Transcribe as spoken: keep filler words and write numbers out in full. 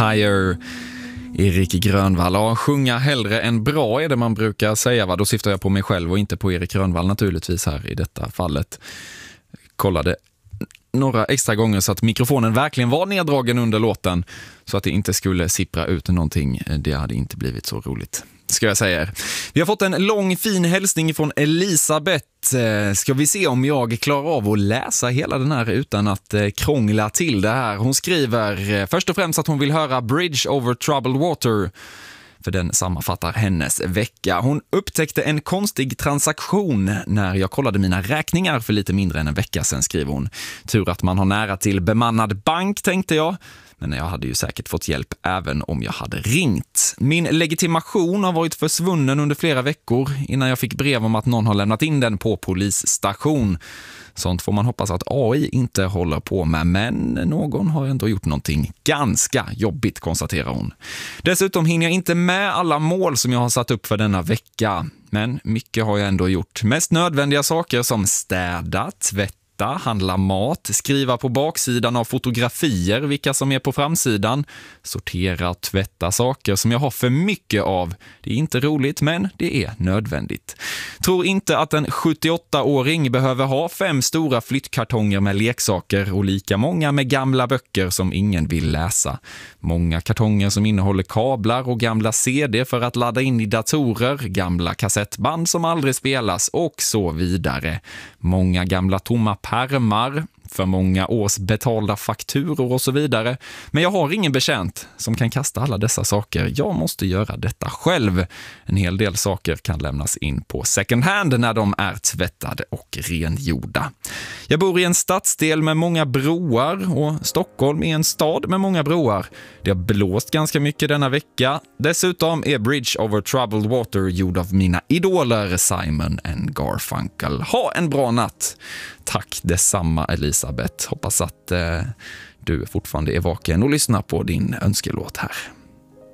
Higher. Erik Grönvall. Ja, sjunga hellre än bra är det man brukar säga. Va? Då syftar jag på mig själv och inte på Erik Grönvall naturligtvis här i detta fallet. Kollade några extra gånger så att mikrofonen verkligen var neddragen under låten så att det inte skulle sippra ut någonting. Det hade inte blivit så roligt, ska jag säga er. Vi har fått en lång fin hälsning från Elisabeth. Ska vi se om jag klarar av att läsa hela den här utan att krångla till det här. Hon skriver först och främst att hon vill höra Bridge over Troubled Water, för den sammanfattar hennes vecka. Hon upptäckte en konstig transaktion när jag kollade mina räkningar för lite mindre än en vecka sedan, skriver hon. Tur att man har nära till bemannad bank, tänkte jag. Men jag hade ju säkert fått hjälp även om jag hade ringt. Min legitimation har varit försvunnen under flera veckor innan jag fick brev om att någon har lämnat in den på polisstation. Sånt får man hoppas att A I inte håller på med, men någon har ändå gjort någonting ganska jobbigt, konstaterar hon. Dessutom hinner jag inte med alla mål som jag har satt upp för denna vecka. Men mycket har jag ändå gjort. Mest nödvändiga saker som städa, tvätta, handla mat, skriva på baksidan av fotografier vilka som är på framsidan, sortera och tvätta saker som jag har för mycket av. Det är inte roligt, men det är nödvändigt. Tror inte att en sjuttioåttaåring behöver ha fem stora flyttkartonger med leksaker och lika många med gamla böcker som ingen vill läsa. Många kartonger som innehåller kablar och gamla C D för att ladda in i datorer, gamla kassettband som aldrig spelas och så vidare. Många gamla tomma pärmar, för många års betalda fakturor och så vidare. Men jag har ingen betjänt som kan kasta alla dessa saker. Jag måste göra detta själv. En hel del saker kan lämnas in på second hand när de är tvättade och rengjorda. Jag bor i en stadsdel med många broar och Stockholm är en stad med många broar. Det har blåst ganska mycket denna vecka. Dessutom är Bridge over Troubled Water gjord av mina idoler Simon and Garfunkel. Ha en bra natt! Tack detsamma, Elisabeth. Hoppas att eh, du fortfarande är vaken och lyssnar på din önskelåt här.